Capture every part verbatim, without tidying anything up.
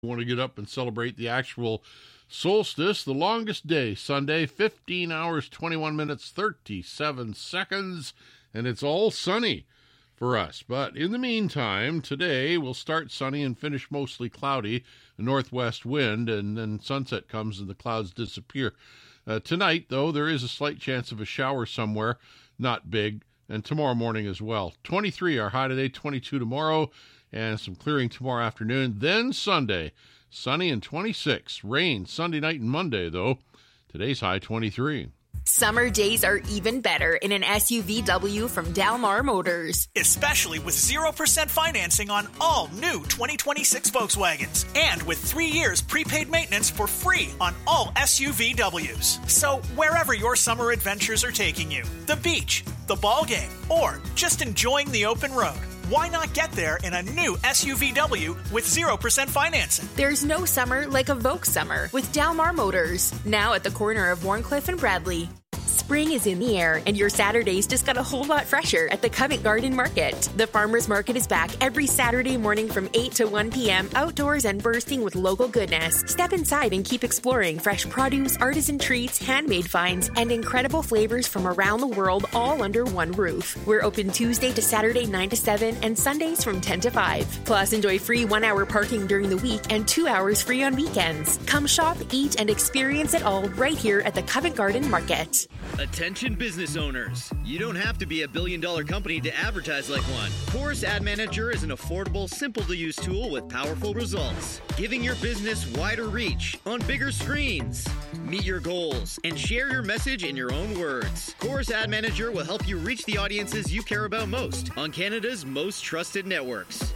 We want to get up and celebrate the actual solstice, the longest day, Sunday, fifteen hours, twenty-one minutes, thirty-seven seconds, and it's all sunny for us. But in the meantime, today we'll start sunny and finish mostly cloudy, a northwest wind, and then sunset comes and the clouds disappear. Uh, tonight, though, there is a slight chance of a shower somewhere, not big, and tomorrow morning as well. twenty-three our high today, twenty-two tomorrow, and some clearing tomorrow afternoon. Then Sunday, sunny and twenty-six. Rain Sunday night and Monday, though. Today's high twenty-three. Summer days are even better in an S U V W from Dalmar Motors. Especially with zero percent financing on all new twenty twenty-six Volkswagens. And with three years prepaid maintenance for free on all S U V Ws. So wherever your summer adventures are taking you, the beach, the ball game, or just enjoying the open road, why not get there in a new S U V W with zero percent financing? There's no summer like a Volks summer with Dalmar Motors. Now at the corner of Warncliffe and Bradley. Spring is in the air, and your Saturdays just got a whole lot fresher at the Covent Garden Market. The Farmers Market is back every Saturday morning from eight to one p.m. outdoors and bursting with local goodness. Step inside and keep exploring fresh produce, artisan treats, handmade finds, and incredible flavors from around the world all under one roof. We're open Tuesday to Saturday nine to seven and Sundays from ten to five. Plus, enjoy free one-hour parking during the week and two hours free on weekends. Come shop, eat, and experience it all right here at the Covent Garden Market. Attention business owners. You don't have to be a billion-dollar company to advertise like one. Chorus Ad Manager is an affordable, simple-to-use tool with powerful results, giving your business wider reach on bigger screens. Meet your goals and share your message in your own words. Chorus Ad Manager will help you reach the audiences you care about most on Canada's most trusted networks.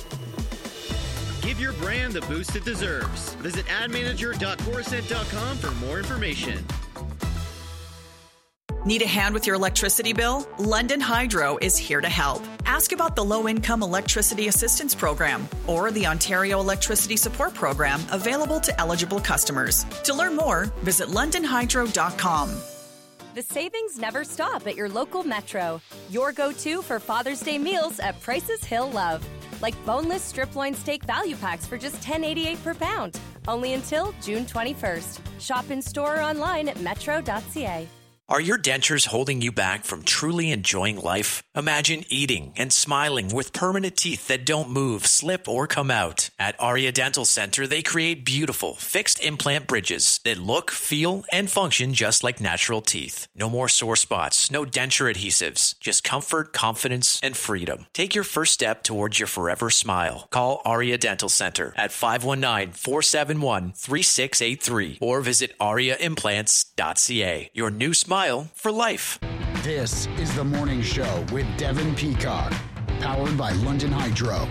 Give your brand the boost it deserves. Visit ad manager dot corusent dot com for more information. Need a hand with your electricity bill? London Hydro is here to help. Ask about the Low-Income Electricity Assistance Program or the Ontario Electricity Support Program available to eligible customers. To learn more, visit london hydro dot com. The savings never stop at your local Metro. Your go-to for Father's Day meals at prices he'll love. Like boneless strip loin steak value packs for just ten eighty-eight per pound. Only until June twenty-first. Shop in store or online at metro dot c a. Are your dentures holding you back from truly enjoying life? Imagine eating and smiling with permanent teeth that don't move, slip, or come out. At Aria Dental Center, they create beautiful, fixed implant bridges that look, feel, and function just like natural teeth. No more sore spots, no denture adhesives, just comfort, confidence, and freedom. Take your first step towards your forever smile. Call Aria Dental Center at five one nine, four seven one, three six eight three or visit aria implants dot c a. Your new smile for life. This is The Morning Show with Devin Peacock, powered by London Hydro.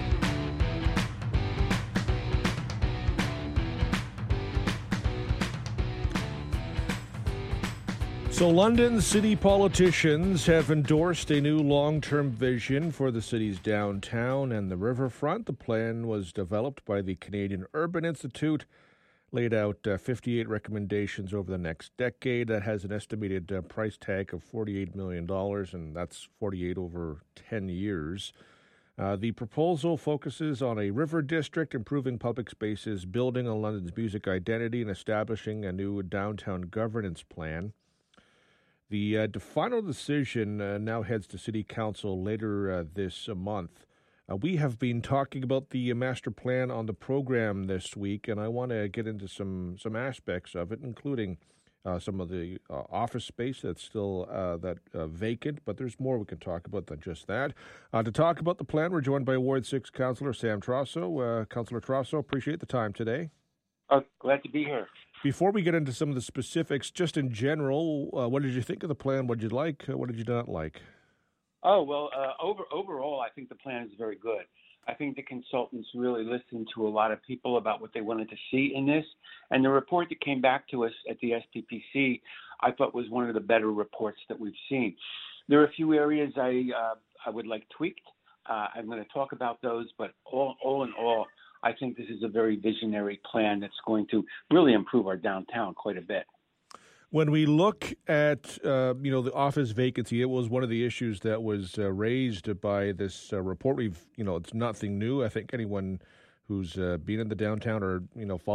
So London city politicians have endorsed a new long-term vision for the city's downtown and the riverfront. The plan was developed by the Canadian Urban Institute, laid out uh, fifty-eight recommendations over the next decade. That has an estimated uh, price tag of forty-eight million dollars, and that's forty-eight over ten years. Uh, the proposal focuses on a river district, improving public spaces, building on London's music identity, and establishing a new downtown governance plan. The uh, final decision uh, now heads to City Council later uh, this uh, month. Uh, we have been talking about the uh, master plan on the program this week, and I want to get into some, some aspects of it, including uh, some of the uh, office space that's still uh, that uh, vacant, but there's more we can talk about than just that. Uh, to talk about the plan, we're joined by Ward six Councillor Sam Trosso. Uh, Councillor Trosso, appreciate the time today. Oh, glad to be here. Before we get into some of the specifics, just in general, uh, what did you think of the plan? What did you like? Uh, what did you not like? Oh, well, uh, over, overall, I think the plan is very good. I think the consultants really listened to a lot of people about what they wanted to see in this. And the report that came back to us at the S P P C, I thought was one of the better reports that we've seen. There are a few areas I uh, I would like tweaked. Uh, I'm going to talk about those, but all, all in all, I think this is a very visionary plan that's going to really improve our downtown quite a bit. When we look at, uh, you know, the office vacancy, it was one of the issues that was uh, raised by this uh, report. We've, you know, it's nothing new. I think anyone who's uh, been in the downtown or, you know,